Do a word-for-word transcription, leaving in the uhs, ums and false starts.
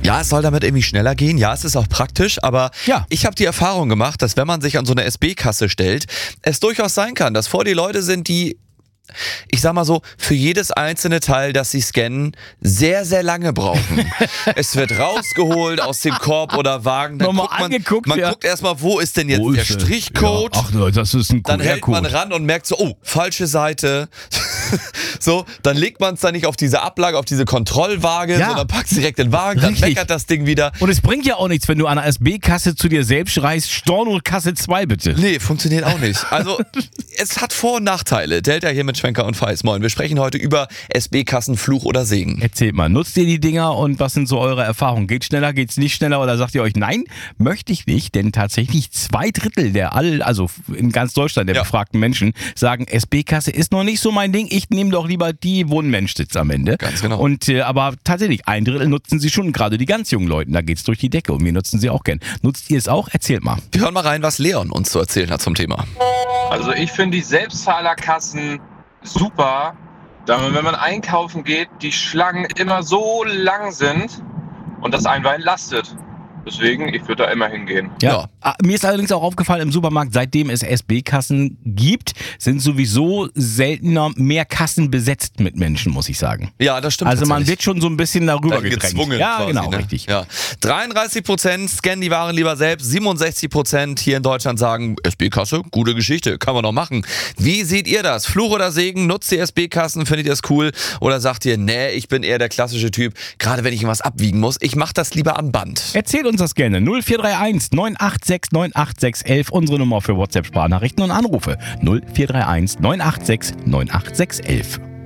Ja, es soll damit irgendwie schneller gehen. Ja, es ist auch praktisch, aber Ja. ich habe die Erfahrung gemacht, dass wenn man sich an so eine S B-Kasse stellt, es durchaus sein kann, dass vor dir Leute sind, die, ich sag mal so, für jedes einzelne Teil, das sie scannen, sehr, sehr lange brauchen. Es wird rausgeholt aus dem Korb oder Wagen. Dann Nochmal guckt man, angeguckt, man ja. guckt erstmal, wo ist denn jetzt Wo der ist es? Strichcode? Ja. Ach, das ist ein Dann hält man Q R-Code. ran und merkt so, oh, falsche Seite. So, dann legt man es dann nicht auf diese Ablage, auf diese Kontrollwaage, Ja. sondern packt es direkt in den Wagen, dann Richtig. meckert das Ding wieder. Und es bringt ja auch nichts, wenn du an einer S B-Kasse zu dir selbst schreist, Storno Kasse zwei bitte. Nee, funktioniert auch nicht. Also, es hat Vor- und Nachteile. Delta hier mit Schwenker und Feis. Moin, wir sprechen heute über S B-Kassen, Fluch oder Segen. Erzählt mal, nutzt ihr die Dinger und was sind so eure Erfahrungen? Geht schneller, geht's nicht schneller oder sagt ihr euch, nein, möchte ich nicht? Denn tatsächlich zwei Drittel der all, also in ganz Deutschland der Ja. befragten Menschen sagen, S B-Kasse ist noch nicht so mein Ding, ich nehme doch lieber die, wo ein Mensch sitzt am Ende. Ganz genau. Und äh, aber tatsächlich, ein Drittel nutzen sie schon, gerade die ganz jungen Leute, da geht's durch die Decke und wir nutzen sie auch gern. Nutzt ihr es auch? Erzählt mal. Wir hören mal rein, was Leon uns zu erzählen hat zum Thema. Also ich finde die Selbstzahlerkassen super, da man, wenn man einkaufen geht, die Schlangen immer so lang sind und das einen entlastet. Deswegen, ich würde da immer hingehen. Ja. Ah, mir ist allerdings auch aufgefallen im Supermarkt, seitdem es S B-Kassen gibt, sind sowieso seltener mehr Kassen besetzt mit Menschen, muss ich sagen. Ja, das stimmt. Also man tatsächlich. wird schon so ein bisschen darüber Dann gedrängt. gezwungen ja, quasi, genau, ne? richtig. Ja. dreiunddreißig Prozent scannen die Waren lieber selbst, siebenundsechzig Prozent hier in Deutschland sagen, S B-Kasse, gute Geschichte, kann man noch machen. Wie seht ihr das? Fluch oder Segen? Nutzt ihr S B-Kassen? Findet ihr es cool? Oder sagt ihr, nee, ich bin eher der klassische Typ, gerade wenn ich irgendwas abwiegen muss, ich mache das lieber am Band. Erzählt uns das gerne. null vier drei eins neun acht sechs neun acht sechs elf, unsere Nummer für WhatsApp-Sprachnachrichten und Anrufe. null vier drei eins neun acht sechs neun acht sechs elf.